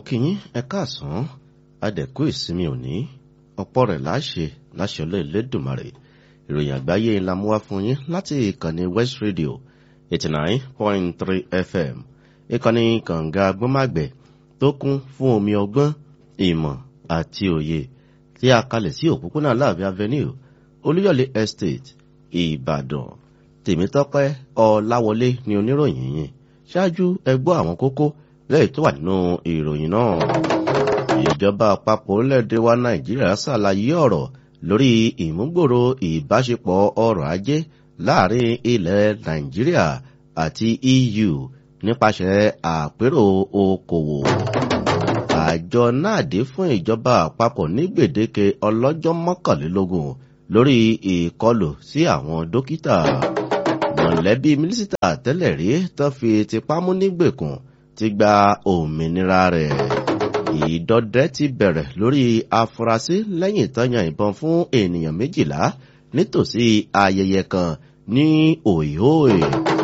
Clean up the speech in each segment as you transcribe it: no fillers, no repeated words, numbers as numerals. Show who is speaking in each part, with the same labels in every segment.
Speaker 1: kí yín ẹ káàsán adẹ̀kú ìsinmi òní ọ̀pọ̀ rẹ̀ láṣẹ Olódùmarè ìròyìn àgbáyé ńlá mú wá fún yín láti ìkànnì West Radio 89.3 FM ìkànnì kànga agbọ́mágbẹ̀ tó kún fún omi ọgbọ́n ìmọ̀ àti òye tí a kalẹ̀ sí òpópónà Láàfin Avenue Olúyọ̀lé Estate Ìbàdàn. Tèmítọ́pẹ́ Ọláwọlé ni oníròyìn yìí ṣáájú ẹ gbọ́ àwọn kókó lẹ́yìn tó wà nínú ìròyìn náà. Ìjọba àpapọ̀ orílẹ̀-èdè wa Nàìjíríà ṣàlàyé ọ̀rọ̀ lórí ìmúgbòòrò ìbáṣepọ̀ ọrọ̀ ajé láàrin ilẹ̀ Nàìjíríà àti EU nípasẹ̀ àpérò okòwò. Àjọ NADE fún ìjọba àpapọ̀ ní gbèdéke ọlọ́jọ́ 21 lórí ìkọlù sí àwọn dókítà. Mọ̀lẹ́bí mínísítà tẹ́lẹ̀ rí tó fi tipá mú nígbèkùn ti gba òmìnira rẹ̀. Ìdọdẹ ti bẹ̀rẹ̀ lórí afurasí lẹ́yìn tó yan ìbọn fún ènìyàn 12 nítòsí ayẹyẹ kan ní Òyòè.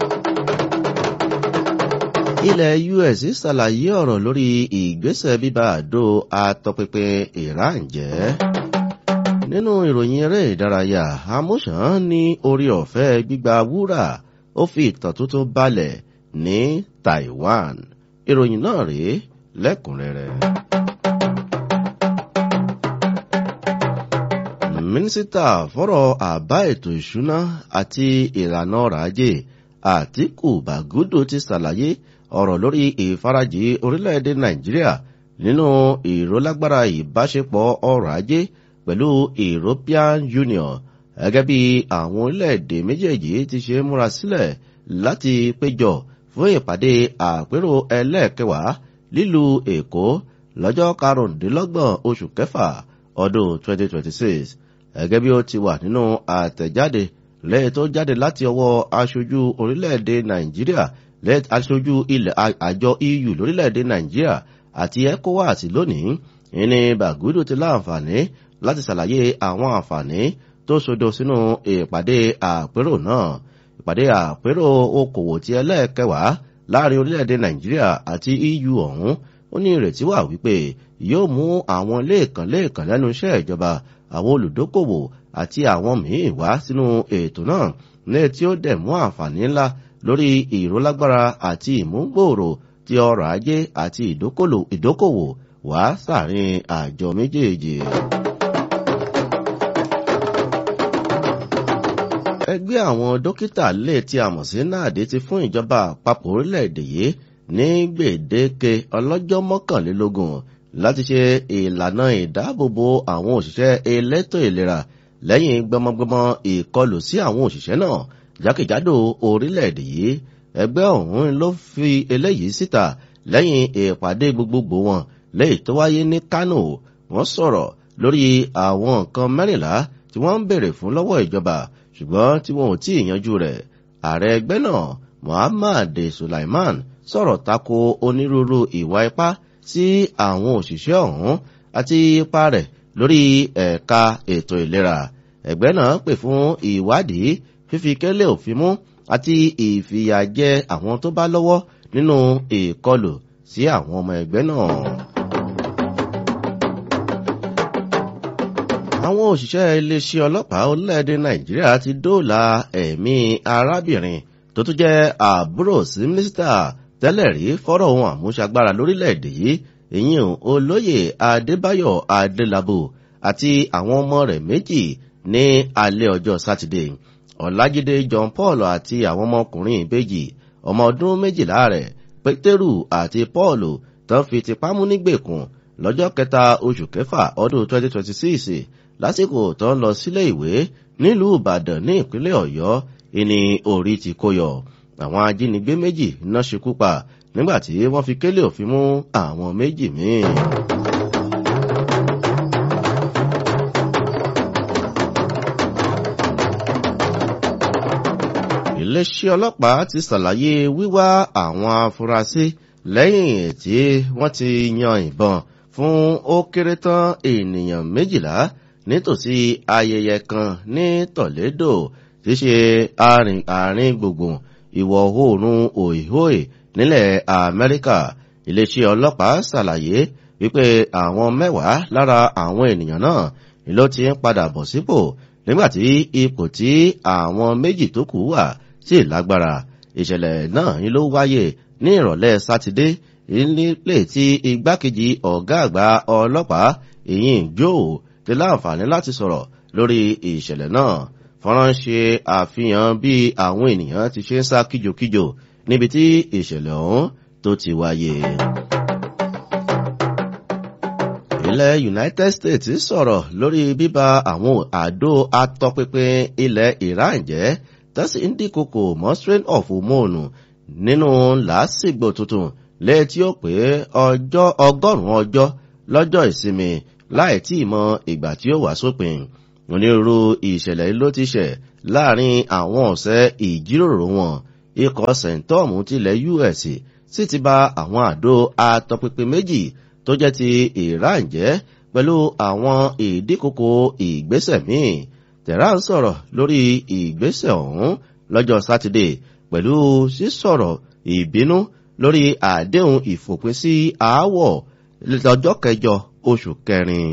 Speaker 1: Ilẹ̀ US ṣàlàyé ọ̀rọ̀ lórí ìgbésẹ̀ bíbá àdó atọpinpin Iran jẹ́. Nínú ìròyìn eré ìdárayá, Amúsàn ní orí ọ̀fẹ́ gbígba wúrà ó fi ìtàn tuntun balẹ̀ ní Taiwan. Ìròyìn náà rèé lẹ́kùnrẹ́rẹ́. Mínísítà fọ́rọ̀ àbá ètò ìṣúná àti ìlànà ọrọ̀ ajé Àtíkù Bàgúdù ti ṣàlàyé ọ̀rọ̀ lórí ìfarajì orílẹ̀-èdè Nàìjíríà nínú ìrólágbára ìbáṣepọ̀ ọrọ̀ ajé pẹ̀lú European Union gẹ́gẹ́ bí àwọn orílẹ̀-èdè méjèèjì ti ṣe múra sílẹ̀ láti péjọ fún ìpàdé àpérò ẹlẹ́ẹ̀kẹwàá lílu Èkó lọ́jọ́ 25 oṣù kẹfà ọdún 2026 gẹ́gẹ́ bí ó ti wà nínú àtẹ̀jáde lẹ́yìn tó jáde láti ọwọ́ aṣojú orílẹ̀-èdè Nàìjíríà aṣojú ilẹ̀ àjọ EU lórílẹ̀-èdè Nàìjíríà àti ECOWAS lónìí ní Bàgúdù ti láǹfààní láti ṣàlàyé àwọn àǹfààní tó sodo sínú ìpàdé àpérò náà. Ìpàdé àpérò okòwò ti ẹlẹ́ẹ̀kẹwàá láàrin orílẹ̀-èdè Nàìjíríà àti EU ọ̀hún ó ní ìrètí wà wípé yóò mú àwọn lẹ́ẹ̀kan lẹ́nu iṣẹ́ ìjọba àwọn olùdókòwò àti àwọn míì wá sínú ètò náà ní tí ó dẹ̀ mú àǹfààní ńlá lórí ìrólágbára àti ìmúgbòòrò ti ọrọ̀ ajé àti ìdókòwò wá sáàrin àjọ méjèèjì. Ẹgbẹ́ àwọn dókítà lè tí a mọ̀ sí NADE ti fún ìjọba àpapọ̀ orílẹ̀-èdè yìí ní gbèdéke ọlọ́jọ́ 21 láti ṣe ìlànà ìdáàbòbò àwọn òṣìṣẹ́ elétò ìlera lẹ́yìn gbọmọgbọmọ ìkọlù sí àwọn òṣìṣẹ́ náà jákèjádò orílẹ̀-èdè yìí. Ẹgbẹ́ ọ̀hún ló fi eléyìí síta lẹ́yìn ìpàdé gbogbogbò wọn lẹ́yìn tó wáyé ní Kano. Wọ́n sọ̀rọ̀ lórí àwọn nǹkan 14 tí wọ́n ń béèrè fún lọ́wọ́ ìjọba ṣùgbọ́n tí wọn ò tí ì yanjú rẹ̀. Ààrẹ ẹgbẹ́ náà Muhammad Sulaiman sọ̀rọ̀ tako onírúurú ìwà ipá sí àwọn òṣìṣẹ́ ọ̀hún àti ipa rẹ̀ lórí ẹ̀ka ètò ìlera. Ẹgbẹ́ náà pè fún ìwádìí fífi kélé òfin mú àti ìfìyàjẹ àwọn tó bá lọ́wọ́ nínú ìkọlù sí àwọn ọmọ ẹgbẹ́ náà. Àwọn òṣìṣẹ́ iléeṣẹ́ ọlọ́pàá orílẹ̀-èdè Nàìjíríà ti dóòlà ẹ̀mí arábìnrin tó tún jẹ́ àbúrò sí mínísítà tẹ́lẹ̀ rí fọ́rọ̀ ohun àmúṣagbára lórílẹ̀-èdè yìí ìyẹn olóyè Adébáyọ̀ Adélabú àti àwọn ọmọ rẹ̀ méjì ní alẹ́ ọjọ́ Sátidé. Ọlájídé John Paul àti àwọn ọmọkùnrin ìbejì ọmọ ọdún 12 rẹ̀ Pétérù àti Paul tán fi tipá mú nígbèkùn lọ́jọ́ 3 oṣù kẹfà ọdún 2026 lásìkò tó ń lọ sílé ìwé nílùú Ìbàdàn ní ìpínlẹ̀ Ọ̀yọ́ ìní orí ti kó yọ. Àwọn ajínigbé méjì náà ṣekú pa nígbàtí wọ́n fi kélé òfin mú àwọn méjì míì. Iléeṣẹ́ ọlọ́pàá ti ṣàlàyé wíwá àwọn afurasí lẹ́yìn tí wọ́n ti yan ìbọn fún ó kéré tán ènìyàn 12 nítòsí ayẹyẹ kan ní Toledo tí ṣe àárín gbùngbùn ìwọ̀ oòrùn Ohio nílẹ̀ Amẹ́ríkà. iléeṣẹ́ ọlọ́pàá ṣàlàyé wípé àwọn 10 lára àwọn ènìyàn náà ló ti ń padà bọ̀ sípò nígbàtí ipò tí àwọn 2 tó kù wà sí lágbára. Ìṣẹ̀lẹ̀ náà ló wáyé ní ìrọ̀lẹ́ Sátidé nílé tí igbákejì ọ̀gá àgbà ọlọ́pàá ìyìn Joe ti láǹfààní láti sọ̀rọ̀ lórí ìṣẹ̀lẹ̀ náà. Fọ́nrán ṣe àfihàn bí àwọn ènìyàn ti ṣe ń sá kíjokíjo níbi tí ìṣẹ̀lẹ̀ ọ̀hún tó ti wáyé. Ilẹ̀ United States sọ̀rọ̀ lórí bíba àwọn àdó atọpinpin ilẹ̀ Iran jẹ́ tẹ́sí ń dínkòkò mọ́ Strait of Hormuz nínú làásìgbò tuntun lẹ́yìn tí ó pé ọgọ́rùn-ún ọjọ́ lọ́jọ́ ìsinmi láì tí ì mọ ìgbà tí ó wá sópin. Onírúurú ìṣẹ̀lẹ̀ ló ti ṣẹ̀ láàrin àwọn ọ̀sẹ̀ ìjíròrò wọn. Ikọ̀ CENTCOM tilẹ̀ US sì ti bà àwọn àdó atọpinpin 2 tó jẹ́ ti Iran jẹ́ pẹ̀lú àwọn ìdínkòkò ìgbésẹ̀ míì. Tehran sọ̀rọ̀ lórí ìgbésẹ̀ ọ̀hún lọ́jọ́ Sátidé pẹ̀lú sísọ̀rọ̀ ìbínú lórí àdéhùn ìfòpin sí aáwọ̀ lọ́jọ́ 8 oṣù kẹrin.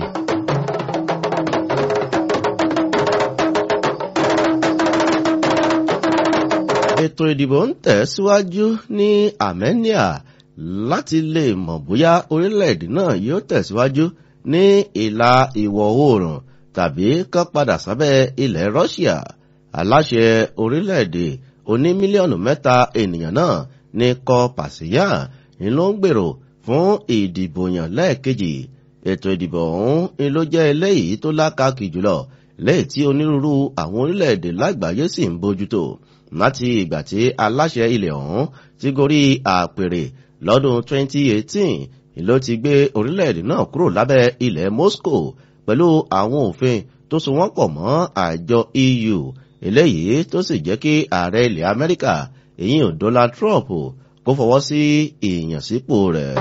Speaker 1: Ètò ìdìbò ń tẹ̀síwájú ní Armenia láti lè mọ̀ bóyá orílẹ̀-èdè náà yóò tẹ̀síwájú ní ìlà ìwọ̀ oòrùn tàbí kán padà sábẹ́ ilẹ̀ Russia. Aláṣẹ orílẹ̀-èdè oní mílíọ̀nù 3 ènìyàn náà ní Pashinyan ló ń gbèrò fún ìdìbò yàn lẹ́ẹ̀kejì. Ètò ìdìbò ọ̀hún ló jẹ́ eléyìí tó lákàkì jùlọ lẹ́yìn tí onírúurú àwọn orílẹ̀-èdè lágbàáyé sì ń bójútó láti ìgbà tí aláṣẹ ilẹ̀ ọ̀hún ti gorí àpèrè lọ́dún 2018 ló ti gbé orílẹ̀-èdè náà kúrò lábẹ́ ilẹ̀ Moscow pẹ̀lú àwọn òfin tó so wọ́n pọ̀ mọ́ àjọ EU eléyìí tó sì jẹ́ kí ààrẹ ilẹ̀ Amẹ́ríkà ìyẹn Donald Trump kó fọwọ́ sí ìyànsípò rẹ̀.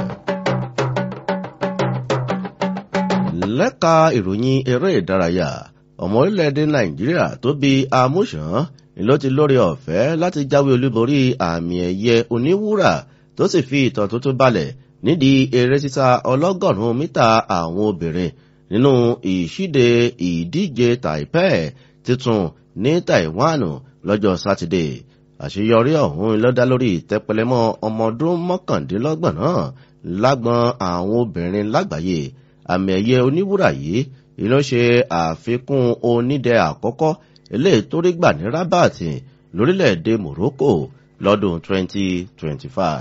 Speaker 1: Lẹ́ka ìròyìn eré ìdárayá, ọmọ orílẹ̀-èdè Nàìjíríà Tóbi Amúsàn ló ti lórí ọ̀fẹ́ láti jáwé olúborí àmì ẹ̀yẹ oníwúrà tó sì fi ìtàn tuntun balẹ̀ nídìí eré sísá ọlọ́gọ́rùn-ún mítà àwọn obìnrin nínú ìṣíde ìdíje Taipei tuntun ní Taiwan lọ́jọ́ Sátidé. Àṣeyọrí ọ̀hún ló dá lórí ìtẹpẹlẹmọ́ ọmọ ọdún 29 náà lágbọn àwọn obìnrin lágbàáyé. Àmì ẹ̀yẹ oníwúrà yìí ló ṣe àfikún onídẹ àkọ́kọ́ eléyìí tó rí gbà ní Rabat lórílẹ̀-èdè Morocco lọ́dún 2025.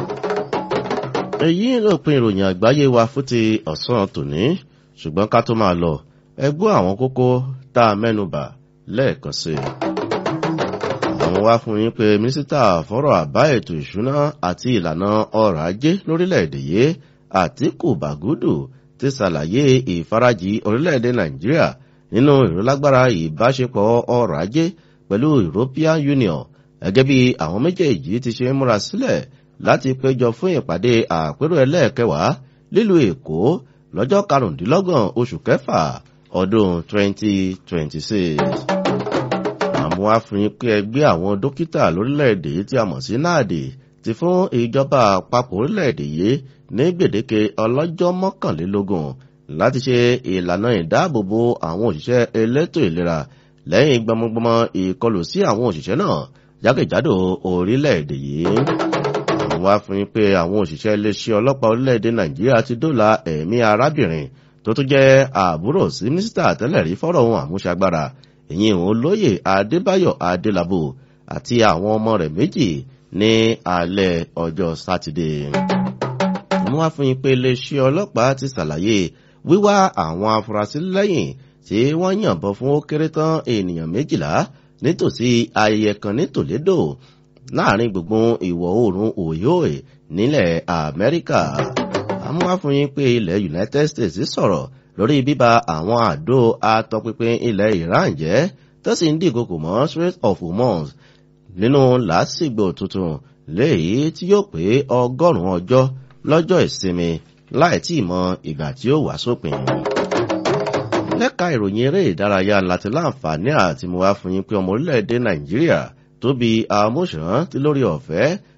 Speaker 1: Èyí ló pin ìròyìn àgbáyé wa fún ti ọ̀sán tòní, ṣùgbọ́n ká tó máa lọ ẹ gbọ́ àwọn kókó tá a mẹ́nubà lẹ́ẹ̀kan sí i. Àwọn wá fún yín pé mínísítà fọ́rọ̀ àbá ètò ìṣúná àti ìlànà ọrọ̀ ajé lórílẹ̀-èdè yìí Àtíkù Bàgúdù ti ṣàlàyé ìfarajì orílẹ̀-èdè Nàìjíríà nínú ìrólágbára ìbáṣepọ̀ ọrọ̀ ajé pẹ̀lú European Union gẹ́gẹ́ bí àwọn méjèèjì ti ṣe múra sílẹ̀ láti péjọ fún ìpàdé àpérò ẹlẹ́ẹ̀kẹwàá nílùú Èkó lọ́jọ́ 25 oṣù kẹfà ọdún 2026. Àmọ́ àfihàn pé ẹgbẹ́ àwọn dókítà lórílẹ̀-èdè tí a mọ̀ sí NAD ti fún ìjọba àpapọ̀ orílẹ̀-èdè yìí ní gbèdéke ọlọ́jọ́ 21 láti ṣe ìlànà ìdáàbòbò àwọn òṣìṣẹ́ elétò ìlera lẹ́yìn gbọmọgbọmọ ìkọlù sí àwọn òṣìṣẹ́ náà jákèjádò orílẹ̀-èdè yìí. Àwọn wá fún pé àwọn òṣìṣẹ́ iléeṣẹ́ ọlọ́pàá orílẹ̀-èdè Nàìjíríà ti dóòlà ẹ̀mí arábìnrin tó tún jẹ́ àbúrò sí mínísítà tẹ́lẹ̀ rí fọ́rọ̀ ohun àmúṣagbára ìyẹn Olóyè Adébáyọ̀ Adélabò àti àwọn ọmọ rẹ̀ méjì ní alẹ́ ọjọ́ Sátidé. Àwọn wá fún pé iléeṣẹ́ ọlọ́pàá ti ṣàlàyé wíwá àwọn afurasí lẹ́yìn tí wọ́n yànbọn fún ó kéré tán ènìyàn 12 nítòsí ayẹyẹ kan ní Toledo láàrin gbùngbùn ìwọ̀ oòrùn Ohio nílẹ̀ Amẹ́ríkà. Amúhàfúnyín pé ilẹ̀ United States sọ̀rọ̀ lórí bíba àwọn àdó atọpinpin ilẹ̀ Iran jẹ́ tó sì ń dìgòkò mọ́ Strait of Hormuz nínú làásìgbò tuntun léyìí tí yóò pé 100 ọjọ́ lọ́jọ́ ìsinmi láì tí ì mọ ìgbà tí ó wá sópin. Lẹ́ka ìròyìn eré ìdárayá láti láǹfààní àti mo wá fún yín pé ọmọ orílẹ̀-èdè Nàìjíríà Tóbi Amúsàn ti lórí ọ̀fẹ́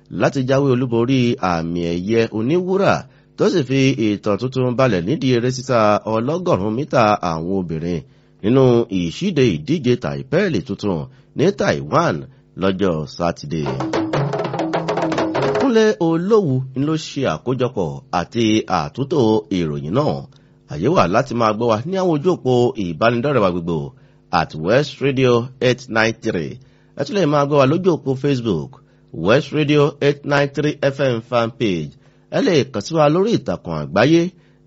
Speaker 1: láti jáwé olúborí àmì ẹ̀yẹ oníwúrà tó sì fi ìtàn tuntun balẹ̀ nídìí eré sísá ọlọ́gọ́rùn-ún mítà àwọn obìnrin nínú ìṣíde ìdíje taipẹ́ẹ̀lì tuntun ní Taiwan lọ́jọ́ sátidé. Kúnlé Olówù ni ló ṣe àkójọpọ̀ àti àtúntò ìròyìn náà. Àyè wà láti máa gbọ́ wa ní àwọn ojú òpó ìbánidọ́rẹ̀ẹ́ wa gbogbo at West Radio 893. Ẹ tún lè máa gbọ́ wa lójú òpó Facebook West Radio 893 FM fanpage. Ẹ lè kàn sí wa lórí ìtàkùn àgbáyé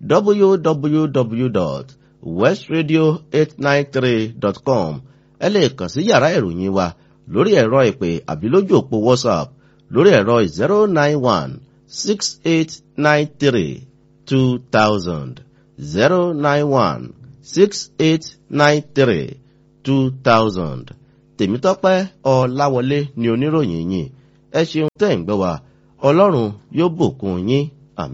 Speaker 1: www.westradio893.com. Ẹ lè kàn sí yàrá ìròyìn wa lórí ẹ̀rọ ìpè àbí lójú òpó WhatsApp lórí ẹ̀rọ 091-6893-2000 091-6893-2000. Tèmítọ́pẹ́ Ọláwọlé ni oníròyìn yìí. Ẹ ṣeun tẹ́ ń gbọ́ wa. Ọlọ́run yóò bùkún yín.